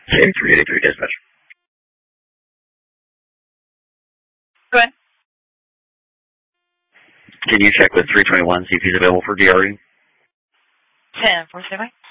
Same 383 dispatch. Go ahead. Can you check with 321, see if he's available for DRE? 10-4 standby.